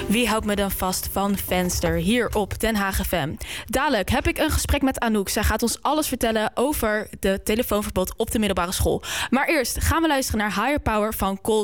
Wie houdt me dan vast van Venster hier op Den Haag FM. Dadelijk heb ik een gesprek met Anouk. Zij gaat ons alles vertellen over de telefoonverbod op de middelbare school. Maar eerst gaan we luisteren naar Higher Power van Coldplay.